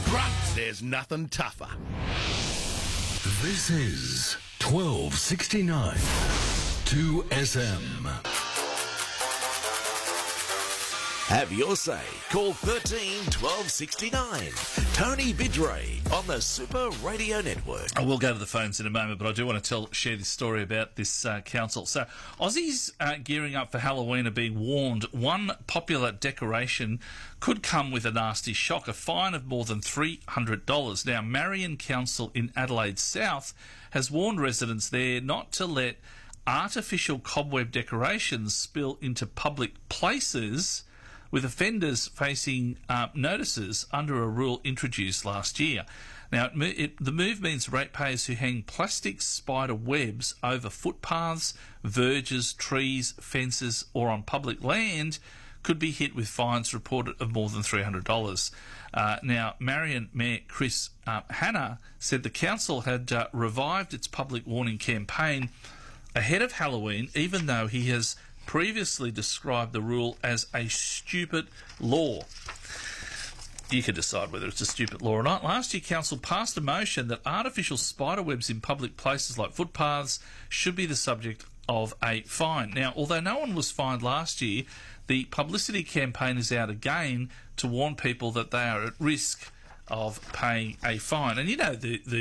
Grunts, there's nothing tougher. This is 1269 2SM. Have your say. Call 13 1269. Tony Bidray on the Super Radio Network. We'll go to the phones in a moment, but I do want to share this story about this council. So, Aussies gearing up for Halloween are being warned one popular decoration could come with a nasty shock, a fine of more than $300. Now, Marion Council in Adelaide South has warned residents there not to let artificial cobweb decorations spill into public places, with offenders facing notices under a rule introduced last year. Now, the move means ratepayers who hang plastic spider webs over footpaths, verges, trees, fences or on public land could be hit with fines reported of more than $300. Now, Marion Mayor Chris Hanna said the council had revived its public warning campaign ahead of Halloween, even though he has previously described the rule as a stupid law. You can decide whether it's a stupid law or not. Last year, Council passed a motion that artificial spiderwebs in public places like footpaths should be the subject of a fine. Now, although no one was fined last year, the publicity campaign is out again to warn people that they are at risk of paying a fine. And you know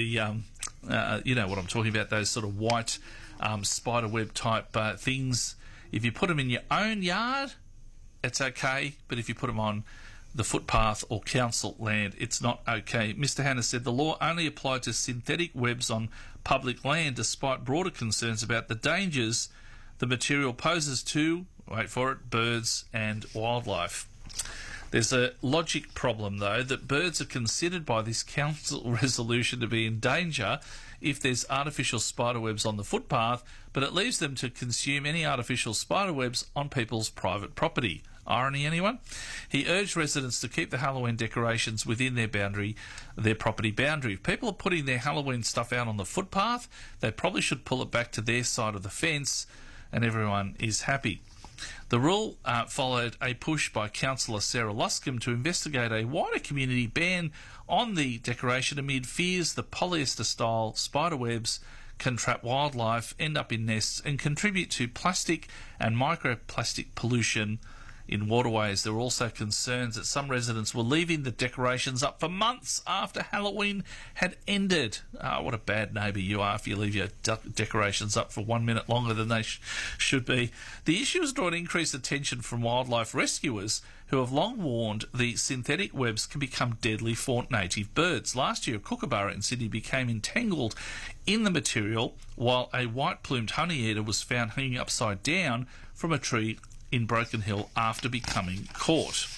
you know what I'm talking about, those sort of white spiderweb type things. If you put them in your own yard, it's okay, but if you put them on the footpath or council land, it's not okay. Mr Hanna said the law only applied to synthetic webs on public land, despite broader concerns about the dangers the material poses to, wait for it, birds and wildlife. There's a logic problem, though, that birds are considered by this council resolution to be in danger if there's artificial spiderwebs on the footpath, but it leaves them to consume any artificial spiderwebs on people's private property. Irony, anyone? He urged residents to keep the Halloween decorations within their property boundary. If people are putting their Halloween stuff out on the footpath, they probably should pull it back to their side of the fence, and everyone is happy. The rule followed a push by Councillor Sarah Luscombe to investigate a wider community ban on the decoration amid fears the polyester-style spiderwebs can trap wildlife, end up in nests and contribute to plastic and microplastic pollution in waterways. There were also concerns that some residents were leaving the decorations up for months after Halloween had ended. What a bad neighbour you are if you leave your decorations up for 1 minute longer than they should be. The issue has drawn increased attention from wildlife rescuers who have long warned the synthetic webs can become deadly for native birds. Last year, a kookaburra in Sydney became entangled in the material while a white-plumed honeyeater was found hanging upside down from a tree in Broken Hill after becoming caught.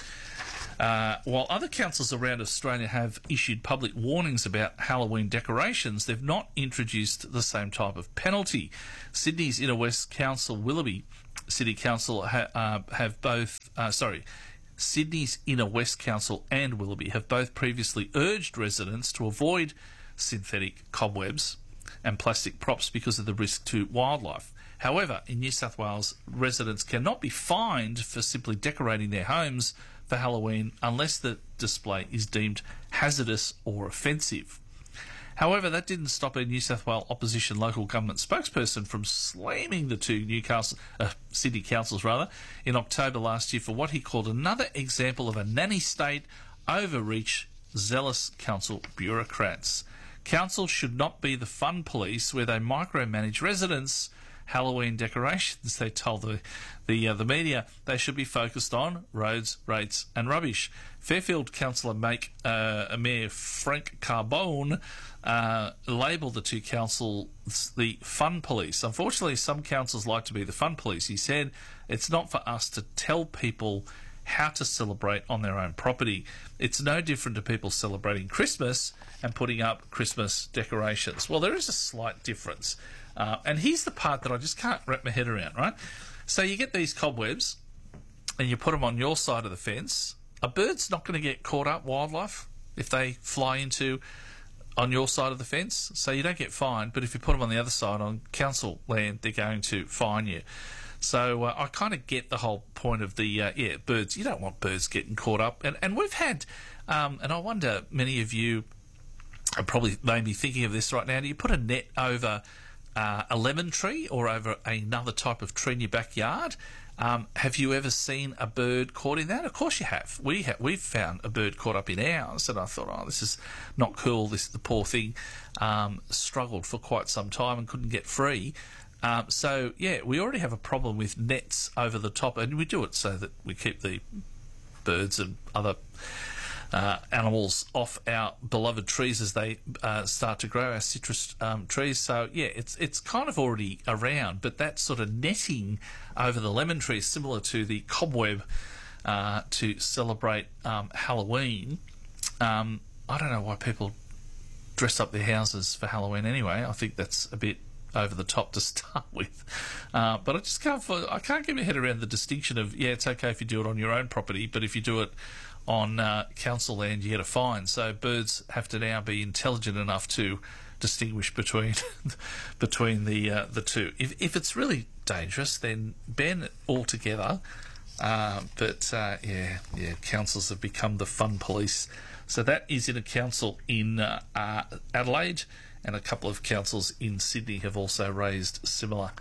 While other councils around Australia have issued public warnings about Halloween decorations, they've not introduced the same type of penalty. Sydney's Inner West Council, Willoughby City Council Sydney's Inner West Council and Willoughby have both previously urged residents to avoid synthetic cobwebs and plastic props because of the risk to wildlife. However, in New South Wales, residents cannot be fined for simply decorating their homes for Halloween unless the display is deemed hazardous or offensive. However, that didn't stop a New South Wales opposition local government spokesperson from slamming the two Sydney councils in October last year for what he called another example of a nanny state overreach, zealous council bureaucrats. Councils should not be the fun police where they micromanage residents' Halloween decorations, they told the media. They should be focused on roads, rates and rubbish. Fairfield Councillor Mayor Frank Carbone labelled the two councils the fun police. Unfortunately, some councils like to be the fun police. He said it's not for us to tell people how to celebrate on their own property. It's no different to people celebrating Christmas and putting up Christmas decorations. Well, there is a slight difference. And here's the part that I just can't wrap my head around, right? So you get these cobwebs and you put them on your side of the fence. A bird's not going to get caught up, wildlife, if they fly into on your side of the fence. So you don't get fined, but if you put them on the other side on council land, they're going to fine you. So I kind of get the whole point of the birds. You don't want birds getting caught up. And we've had And I wonder, many of you are probably maybe thinking of this right now. Do you put a net over a lemon tree or over another type of tree in your backyard? Have you ever seen a bird caught in that? Of course you have. We've found a bird caught up in ours, and I thought, oh, this is not cool. The poor thing struggled for quite some time and couldn't get free. So, yeah, we already have a problem with nets over the top, and we do it so that we keep the birds and other animals off our beloved trees as they start to grow, our citrus trees. So, yeah, it's kind of already around, but that sort of netting over the lemon tree is similar to the cobweb to celebrate Halloween. I don't know why people dress up their houses for Halloween anyway. I think that's a bit over the top to start with. But I just can't get my head around the distinction of, yeah, it's okay if you do it on your own property, but if you do it on council land, you get a fine. So birds have to now be intelligent enough to distinguish between the two. If it's really dangerous, then ban it altogether. But councils have become the fun police. So that is in a council in Adelaide, and a couple of councils in Sydney have also raised similar,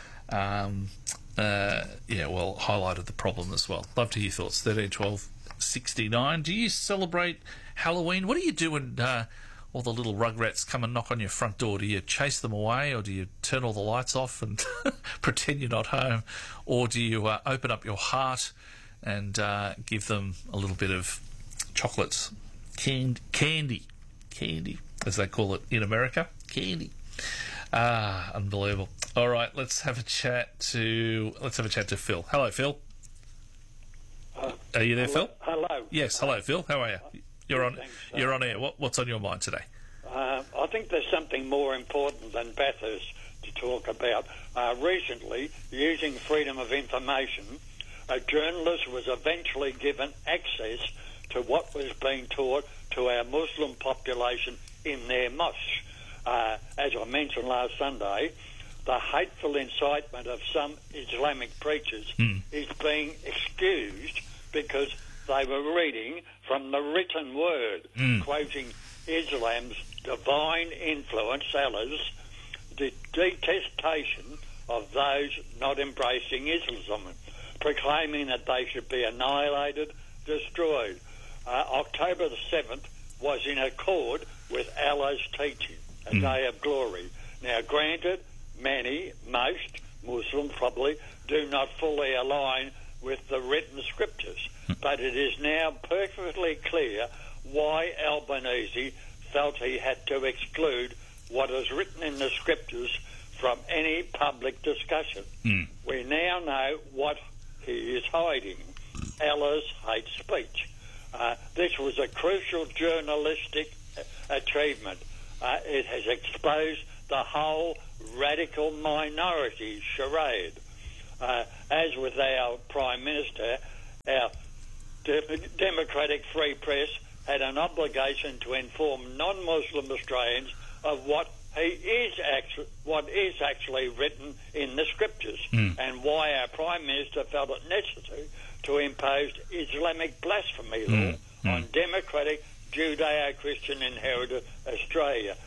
highlighted the problem as well. Love to hear your thoughts. 13 12 69. Do you celebrate Halloween? What do you do when all the little rugrats come and knock on your front door? Do you chase them away, or do you turn all the lights off and pretend you're not home? Or do you open up your heart and give them a little bit of chocolates? Candy, as they call it in America. Candy. Unbelievable. All right, let's have a chat to Phil. Hello, Phil. Are you there, Phil? Hello. Yes, hello, Phil. How are you? You're on air. What's on your mind today? I think there's something more important than Bathurst to talk about. Recently, using freedom of information, a journalist was eventually given access to what was being taught to our Muslim population in their mosques. As I mentioned last Sunday, the hateful incitement of some Islamic preachers is being excused because they were reading from the written word, quoting Islam's divine influence, Allah's detestation of those not embracing Islam, proclaiming that they should be annihilated, destroyed. October the 7th was in accord with Allah's teaching, a day of glory. Now, granted, most Muslims probably do not fully align with the written scriptures, but it is now perfectly clear why Albanese felt he had to exclude what is written in the scriptures from any public discussion. We now know what he is hiding: Allah's hate speech. This was a crucial journalistic achievement. It has exposed the whole radical minority charade. As with our Prime Minister, our democratic free press had an obligation to inform non-Muslim Australians of what is actually written in the scriptures, and why our Prime Minister felt it necessary to impose Islamic blasphemy law on democratic Judeo-Christian inherited Australia.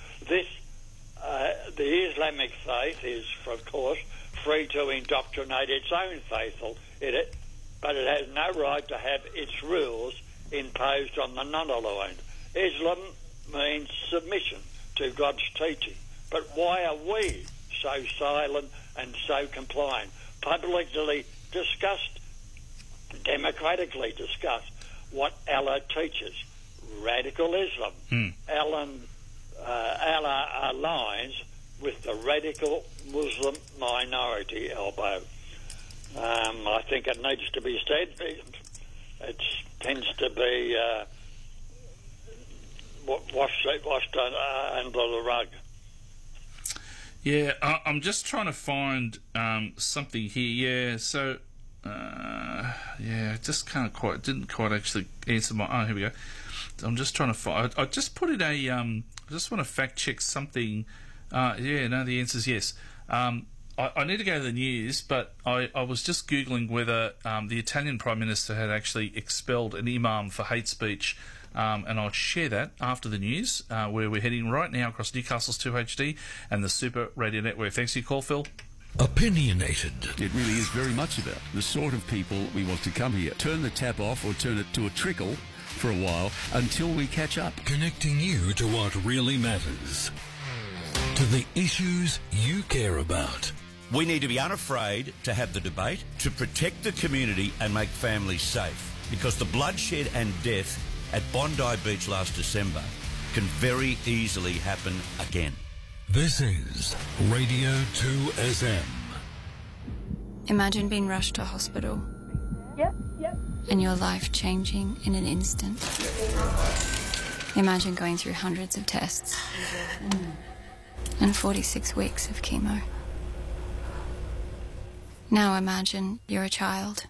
The Islamic faith is, of course, free to indoctrinate its own faithful in it, but it has no right to have its rules imposed on the non-aligned. Islam means submission to God's teaching. But why are we so silent and so compliant? Publicly discussed, democratically discussed what Allah teaches. Radical Islam. Allah aligns with the radical Muslim minority elbow. I think it needs to be said. It tends to be washed under the rug. Yeah, I'm just trying to find something here. Yeah, so didn't quite actually answer my. Oh, here we go. I'm just trying to find. I just put in a. I just want to fact check something. The answer is yes. I need to go to the news, but I was just Googling whether the Italian Prime Minister had actually expelled an imam for hate speech and I'll share that after the news, where we're heading right now across Newcastle's 2HD and the Super Radio Network. Thanks for your call, Phil. Opinionated. It really is very much about the sort of people we want to come here. Turn the tap off or turn it to a trickle for a while until we catch up. Connecting you to what really matters. To the issues you care about. We need to be unafraid to have the debate, to protect the community and make families safe. Because the bloodshed and death at Bondi Beach last December can very easily happen again. This is Radio 2SM. Imagine being rushed to hospital. Yep. And your life changing in an instant. Imagine going through hundreds of tests. And 46 weeks of chemo. Now imagine you're a child.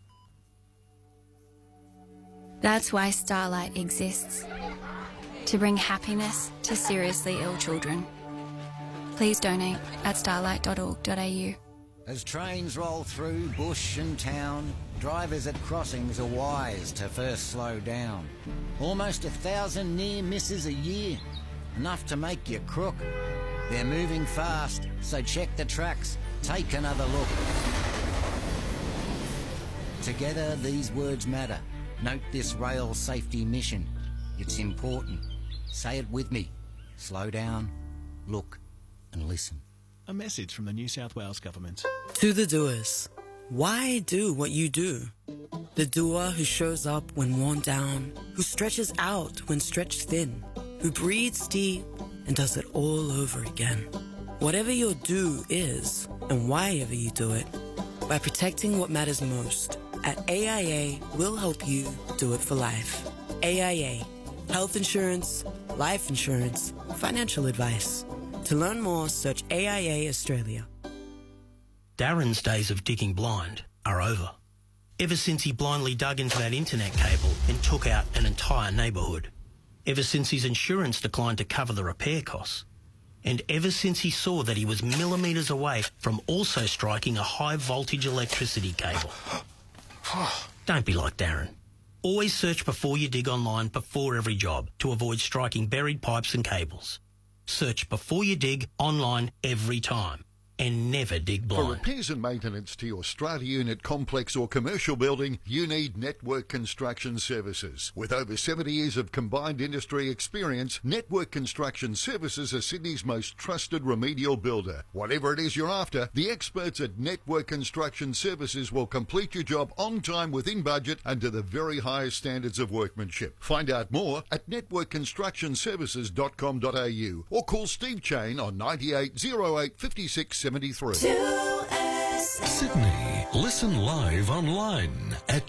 That's why Starlight exists. To bring happiness to seriously ill children. Please donate at starlight.org.au. As trains roll through bush and town, drivers at crossings are wise to first slow down. Almost 1,000 near misses a year, enough to make you crook. They're moving fast, so check the tracks, take another look. Together these words matter. Note this rail safety mission. It's important. Say it with me. Slow down, look and listen. A message from the New South Wales Government. To the doers, why do what you do? The doer who shows up when worn down, who stretches out when stretched thin, who breathes deep and does it all over again. Whatever your do is, and why ever you do it, by protecting what matters most, at AIA, we'll help you do it for life. AIA, health insurance, life insurance, financial advice. To learn more, search AIA Australia. Darren's days of digging blind are over. Ever since he blindly dug into that internet cable and took out an entire neighbourhood. Ever since his insurance declined to cover the repair costs. And ever since he saw that he was millimetres away from also striking a high voltage electricity cable. Don't be like Darren. Always search before you dig online before every job to avoid striking buried pipes and cables. Search before you dig online every time. And never dig blind. For repairs and maintenance to your strata unit, complex or commercial building, you need Network Construction Services. With over 70 years of combined industry experience, Network Construction Services are Sydney's most trusted remedial builder. Whatever it is you're after, the experts at Network Construction Services will complete your job on time, within budget and to the very highest standards of workmanship. Find out more at networkconstructionservices.com.au or call Steve Chain on 98 08 56 73. Sydney. Listen live online at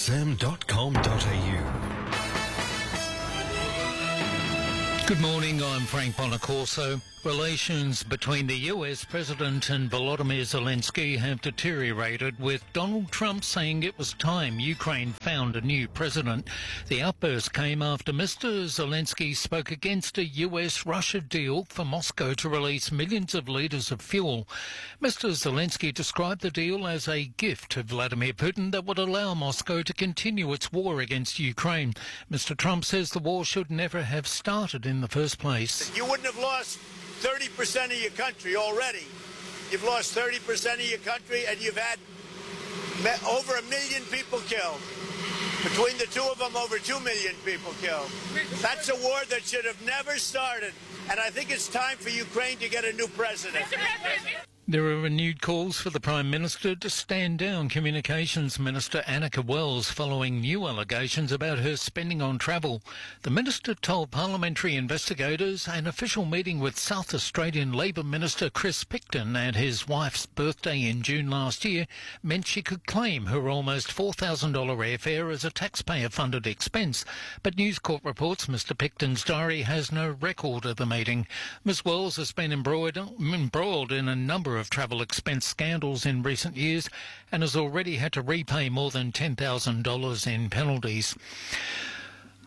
2sm.com.au. Good morning, I'm Frank Bonacorso. Relations between the US President and Volodymyr Zelensky have deteriorated, with Donald Trump saying it was time Ukraine found a new president. The outburst came after Mr. Zelensky spoke against a US-Russia deal for Moscow to release millions of litres of fuel. Mr. Zelensky described the deal as a gift to Vladimir Putin that would allow Moscow to continue its war against Ukraine. Mr. Trump says the war should never have started in the first place. You wouldn't have lost 30% of your country already. You've lost 30% of your country, and you've had over 1 million people killed. Between the two of them, over 2 million people killed. That's a war that should have never started, and I think it's time for Ukraine to get a new president. There are renewed calls for the Prime Minister to stand down Communications Minister Annika Wells following new allegations about her spending on travel. The Minister told parliamentary investigators an official meeting with South Australian Labor Minister Chris Picton at his wife's birthday in June last year meant she could claim her almost $4,000 airfare as a taxpayer-funded expense. But News Corp reports Mr Picton's diary has no record of the meeting. Ms Wells has been embroiled in a number of travel expense scandals in recent years and has already had to repay more than $10,000 in penalties.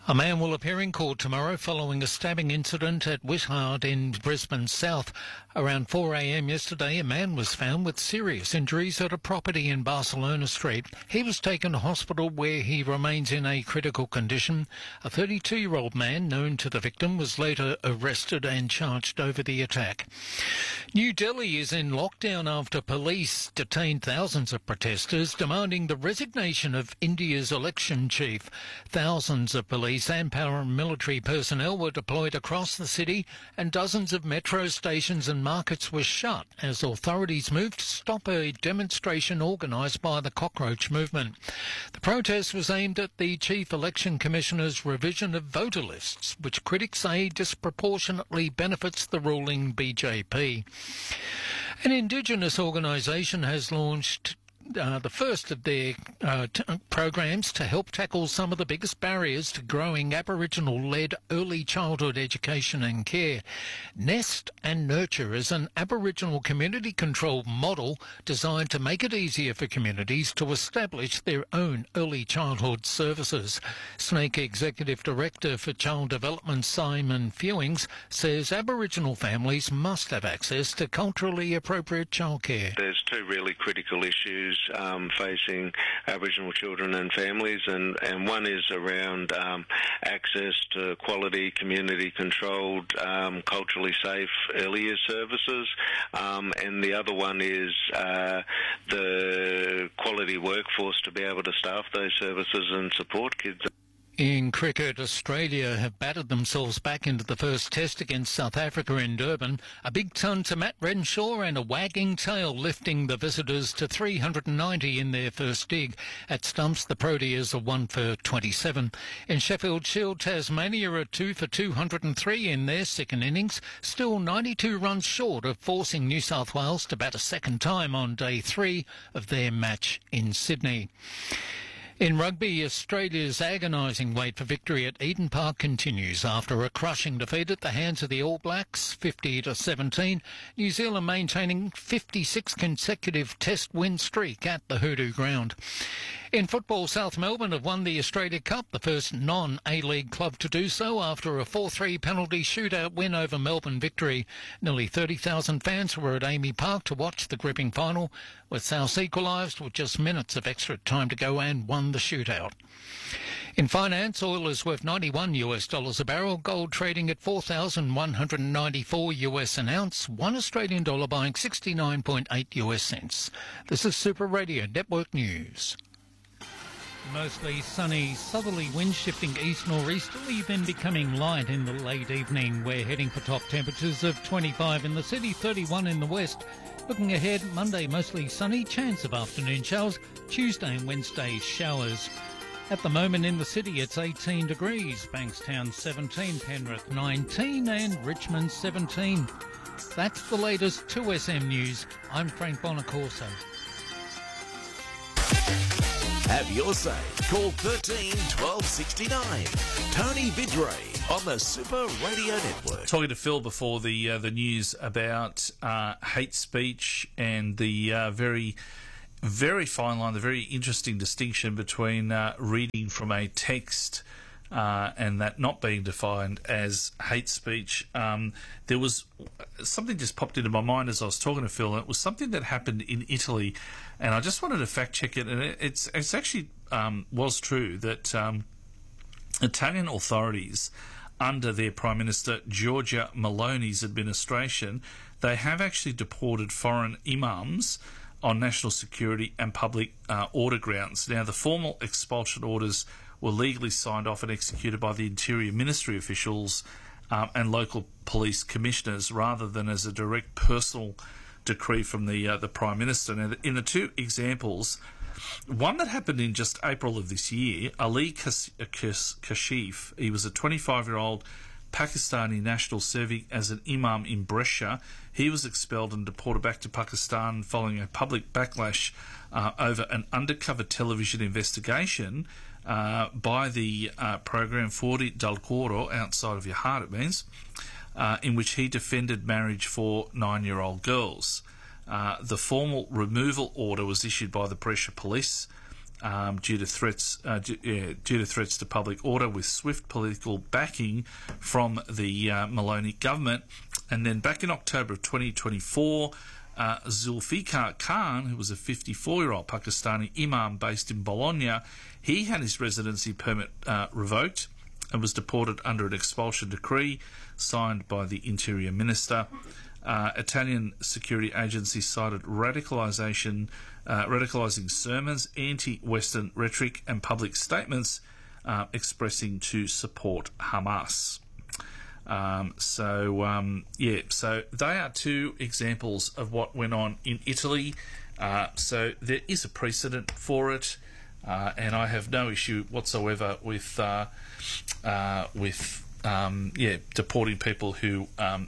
A man will appear in court tomorrow following a stabbing incident at Wishart in Brisbane South. Around 4 a.m. yesterday, a man was found with serious injuries at a property in Barcelona Street. He was taken to hospital where he remains in a critical condition. A 32-year-old man known to the victim was later arrested and charged over the attack. New Delhi is in lockdown after police detained thousands of protesters demanding the resignation of India's election chief. Thousands of police and paramilitary personnel were deployed across the city, and dozens of metro stations and markets were shut as authorities moved to stop a demonstration organised by the Cockroach Movement. The protest was aimed at the Chief Election Commissioner's revision of voter lists, which critics say disproportionately benefits the ruling BJP. An Indigenous organisation has launched the first of their programs to help tackle some of the biggest barriers to growing Aboriginal-led early childhood education and care. Nest and Nurture is an Aboriginal community-controlled model designed to make it easier for communities to establish their own early childhood services. Snake Executive Director for Child Development Simon Fewings says Aboriginal families must have access to culturally appropriate childcare. There's two really critical issues facing Aboriginal children and families, and one is around access to quality, community-controlled, culturally safe early years services, and the other one is the quality workforce to be able to staff those services and support kids. In cricket, Australia have battered themselves back into the first test against South Africa in Durban. A big ton to Matt Renshaw and a wagging tail lifting the visitors to 390 in their first dig. At stumps, the Proteas are 1 for 27. In Sheffield Shield, Tasmania are 2 for 203 in their second innings, still 92 runs short of forcing New South Wales to bat a second time on day 3 of their match in Sydney. In rugby, Australia's agonising wait for victory at Eden Park continues after a crushing defeat at the hands of the All Blacks, 50-17. New Zealand maintaining 56 consecutive test win streak at the Hoodoo Ground. In football, South Melbourne have won the Australia Cup, the first non-A-League club to do so after a 4-3 penalty shootout win over Melbourne Victory. Nearly 30,000 fans were at Amy Park to watch the gripping final, with South equalised with just minutes of extra time to go and won the shootout. In finance, oil is worth $91 a barrel, gold trading at $4,194 an ounce, $1 Australian dollar buying 69.8 US cents. This is Super Radio Network News. Mostly sunny, southerly winds shifting east-nor'easterly, then becoming light in the late evening. We're heading for top temperatures of 25 in the city, 31 in the west. Looking ahead, Monday mostly sunny, chance of afternoon showers. Tuesday and Wednesday showers. At the moment in the city, it's 18 degrees. Bankstown 17, Penrith 19 and Richmond 17. That's the latest 2SM News. I'm Frank Bonacorso. Have your say. Call 13 12 69. Tony Vidray on the Super Radio Network. Talking to Phil before the news about hate speech and the very, very fine line, the very interesting distinction between reading from a text and that not being defined as hate speech. There was something just popped into my mind as I was talking to Phil, and it was something that happened in Italy, and I just wanted to fact check it, and it's actually was true that Italian authorities, under their Prime Minister Giorgia Meloni's administration, they have actually deported foreign imams on national security and public order grounds. Now, the formal expulsion orders were legally signed off and executed by the Interior Ministry officials and local police commissioners, rather than as a direct personal decree from the Prime Minister. Now, in the two examples, one that happened in just April of this year, Ali Kashif, he was a 25-year-old Pakistani national serving as an imam in Brescia. He was expelled and deported back to Pakistan following a public backlash over an undercover television investigation by the program Fuori dal Coro, outside of your heart it means, in which he defended marriage for 9-year-old girls. The formal removal order was issued by the Brescia police due to threats to public order, with swift political backing from the Maloney government. And then back in October of 2024, Zulfikar Khan, who was a 54-year-old Pakistani imam based in Bologna, he had his residency permit revoked and was deported under an expulsion decree signed by the Interior Minister. Italian security agencies cited radicalising sermons, anti-Western rhetoric and public statements expressing to support Hamas. So they are two examples of what went on in Italy. So there is a precedent for it, and I have no issue whatsoever with deporting people who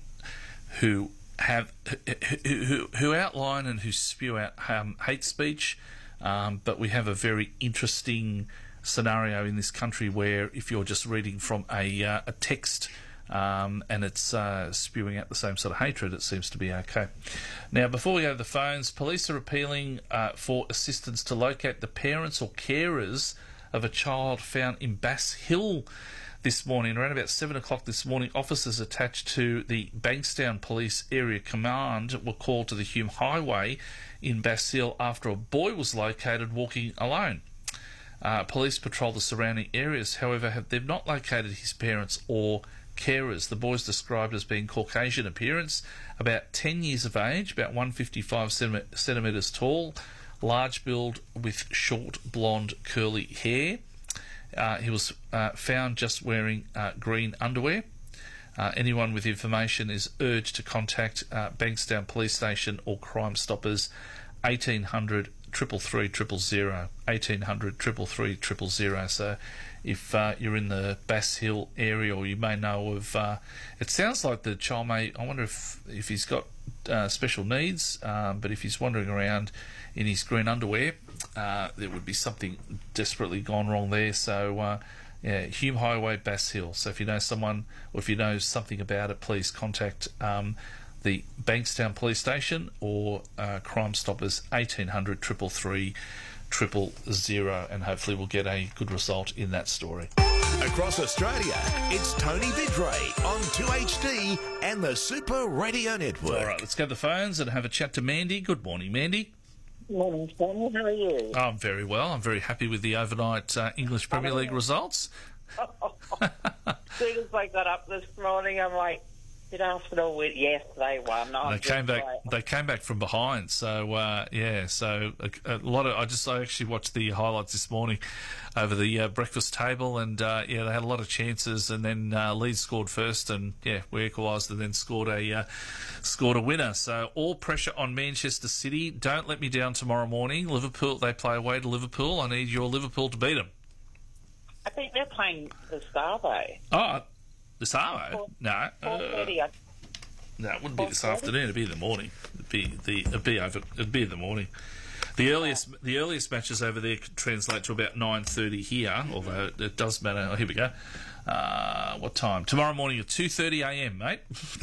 outline and who spew out hate speech. But we have a very interesting scenario in this country where if you're just reading from a text and it's spewing out the same sort of hatred, it seems to be okay. Now, before we go to the phones, police are appealing for assistance to locate the parents or carers of a child found in Bass Hill this morning. Around about 7 o'clock this morning, officers attached to the Bankstown Police Area Command were called to the Hume Highway in Bass Hill after a boy was located walking alone. Police patrol the surrounding areas, however, they've not located his parents or carers. The boy's described as being Caucasian appearance, about 10 years of age, about 155 centimetres tall, large build with short blonde curly hair. He was found just wearing green underwear. Anyone with information is urged to contact Bankstown Police Station or Crime Stoppers 1800 333 000, 1800 333 000. So if you're in the Bass Hill area, or you may know of, it sounds like the child may, I wonder if he's got special needs, but if he's wandering around in his green underwear, there would be something desperately gone wrong there. So Hume Highway, Bass Hill. So if you know someone, or if you know something about it, please contact the Bankstown Police Station or Crime Stoppers 1800 333 000, and hopefully we'll get a good result in that story. Across Australia, it's Tony Vidray on 2HD and the Super Radio Network. All right, let's go to the phones and have a chat to Mandy. Good morning, Mandy. Morning, Tony. How are you? I'm very well. I'm very happy with the overnight English Premier League results. As soon as I got up this morning, I'm like, did Arsenal win? Yes, they won. They came back from behind. So So a lot of I actually watched the highlights this morning over the breakfast table, and they had a lot of chances, and then Leeds scored first, and we equalised, and then scored a winner. So all pressure on Manchester City. Don't let me down tomorrow morning. Liverpool, they play away to Liverpool. I need your Liverpool to beat them. I think they're playing the Savo. Oh. The Savo? No. No, it wouldn't be this afternoon. It'd be in the morning. It'd be in the morning. The earliest matches over there could translate to about 9:30 here, although it does matter. Oh, here we go. What time? Tomorrow morning at 2:30 a.m, mate.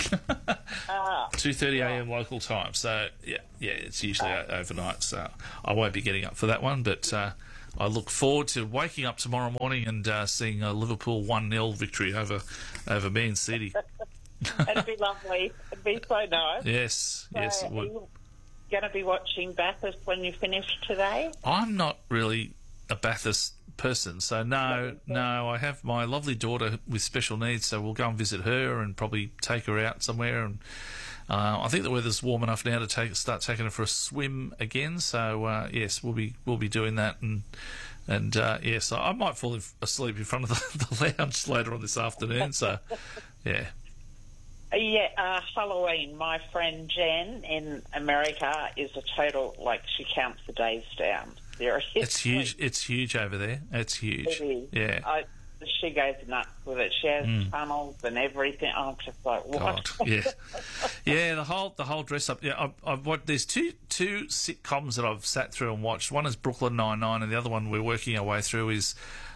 2:30 a.m. local time. So it's usually overnight. So I won't be getting up for that one, but I look forward to waking up tomorrow morning and seeing a Liverpool 1-0 victory over Man City. It'd be lovely. It'd be so nice. Yes, it would. Are you going to be watching Bathurst when you finish today? I'm not really a Bathurst person, so no. I have my lovely daughter with special needs, so we'll go and visit her and probably take her out somewhere. And I think the weather's warm enough now to start taking her for a swim again. So yes, we'll be doing that, and so I might fall asleep in front of the lounge later on this afternoon. So yeah. Halloween. My friend Jen in America is a total, she counts the days down. It's huge. It's huge over there. It's huge. It is. Yeah. She goes nuts with it. She has tunnels and everything. I'm just like, what? God, yeah. The whole dress up. Yeah, I've watched. There's two sitcoms that I've sat through and watched. One is Brooklyn Nine-Nine, and the other one we're working our way through is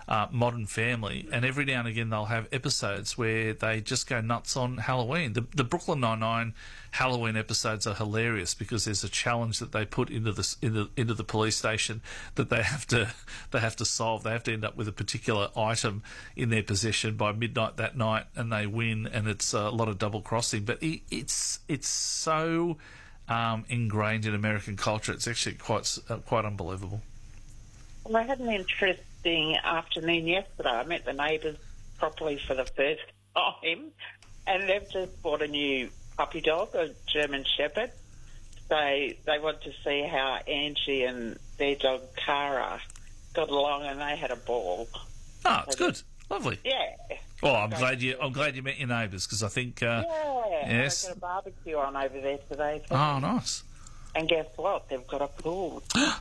Modern Family, and every now and again they'll have episodes where they just go nuts on Halloween. The Brooklyn Nine-Nine Halloween episodes are hilarious because there's a challenge that they put into the police station that they have to solve. They have to end up with a particular item in their possession by midnight that night, and they win. And it's a lot of double crossing, but it's so ingrained in American culture. It's actually quite unbelievable. Well, I had an interesting afternoon yesterday. I met the neighbours properly for the first time, and they've just bought a new puppy dog, a German Shepherd. They want to see how Angie and their dog Cara got along, and they had a ball. Oh, it's good, lovely. Yeah. Well, I'm glad you met your neighbours because I think yes. They've got a barbecue on over there today. Too. Oh, nice. And guess what? They've got a pool.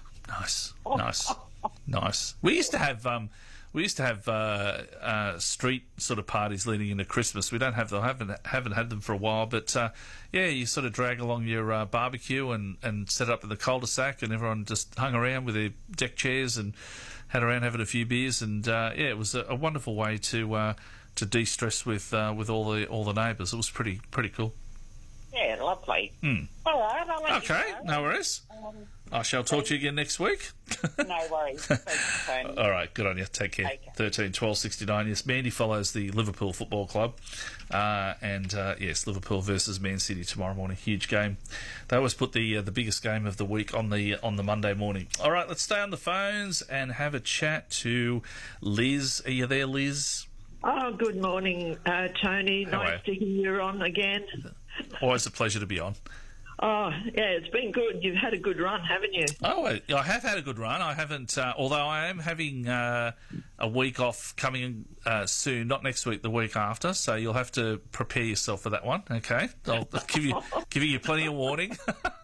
Nice. We used to have street sort of parties leading into Christmas. We don't have them. Haven't had them for a while. But you sort of drag along your barbecue and set up in the cul-de-sac, and everyone just hung around with their deck chairs and had around having a few beers. And it was a wonderful way to de-stress with all the neighbours. It was pretty cool. Yeah, lovely. All right, I'll let you know. No worries. I shall talk to you again next week. No worries. Thanks, Tony. All right, good on you. Take care. 13 12 69. Yes, Mandy follows the Liverpool Football Club. Yes, Liverpool versus Man City tomorrow morning. Huge game. They always put the biggest game of the week on the Monday morning. All right, let's stay on the phones and have a chat to Liz. Are you there, Liz? Oh, good morning, Tony. Nice to hear you on again. Always a pleasure to be on. Oh, yeah, it's been good. You've had a good run, haven't you? Oh, I have had a good run. I haven't, although I am having a week off coming soon, not next week, the week after, so you'll have to prepare yourself for that one, okay? I'll giving you plenty of warning.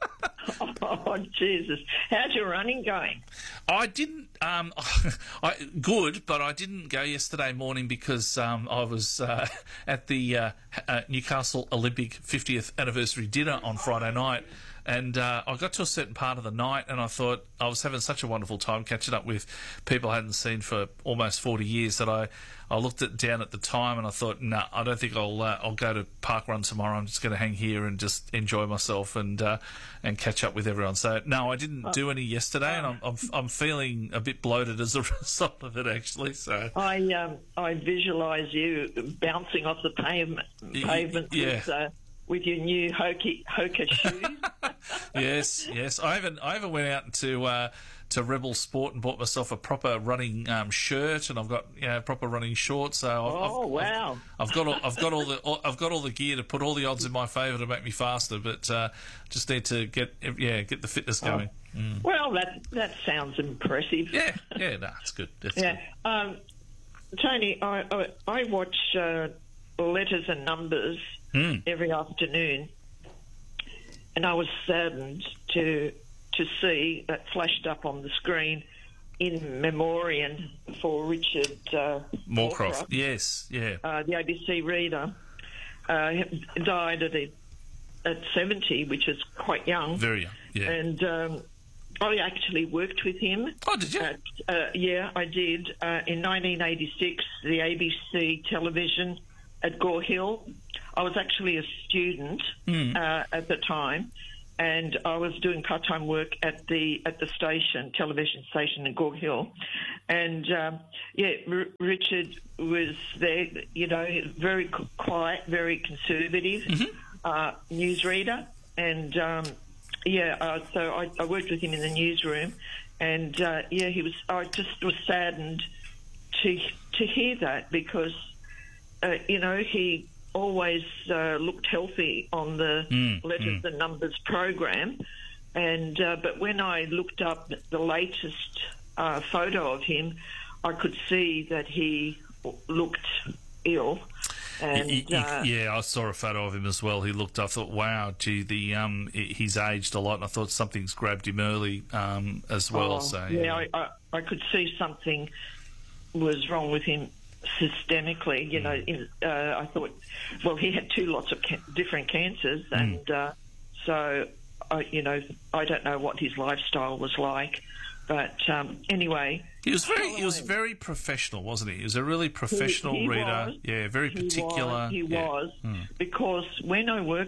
Oh, Jesus. How's your running going? I didn't, good, but I didn't go yesterday morning because I was at the Newcastle Olympic 50th anniversary dinner on Friday night, and I got to a certain part of the night and I thought I was having such a wonderful time catching up with people I hadn't seen for almost 40 years that I looked down at the time and I thought, no, I don't think I'll go to Park Run tomorrow. I'm just going to hang here and just enjoy myself and catch up with everyone. So no, I didn't do any yesterday, and I'm feeling a bit bloated as a result of it actually. So I visualise you bouncing off the pavement with your new Hoka shoes. Yes. I haven't went out to Rebel Sport and bought myself a proper running shirt, and I've got proper running shorts. So wow! I've got all the gear to put all the odds in my favour to make me faster, but just need to get the fitness going. Well, that sounds impressive. Yeah, no, it's good. Good. Tony, I watch Letters and Numbers every afternoon, and I was saddened to see that flashed up on the screen in memoriam for Richard Moorcroft. Yes, yeah. The ABC reader died at 70, which is quite young. Very young, yeah. And I actually worked with him. Oh, did you? Yeah, I did. In 1986, the ABC television at Gore Hill. I was actually a student at the time, and I was doing part-time work at the television station in Gore Hill. And, Richard was there, very quiet, very conservative newsreader. And, so I worked with him in the newsroom. And, I just was saddened to hear that because, he always looked healthy on the Letters and Numbers program, and but when I looked up the latest photo of him, I could see that he looked ill. And I saw a photo of him as well. He looked. I thought, wow, gee, he's aged a lot, and I thought something's grabbed him early as well. I could see something was wrong with him systemically, I thought, well, he had two lots of different cancers, and so I don't know what his lifestyle was like, But anyway, he was very professional, wasn't he? He was a really professional reader. Was. Yeah, very particular. He was. Because when I worked